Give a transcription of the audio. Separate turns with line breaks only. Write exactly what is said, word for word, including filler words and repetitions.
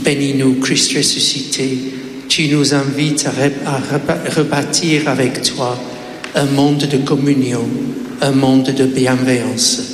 Bénis-nous, Christ ressuscité. Tu nous invites à, à rebâtir avec toi un monde de communion, un monde de bienveillance.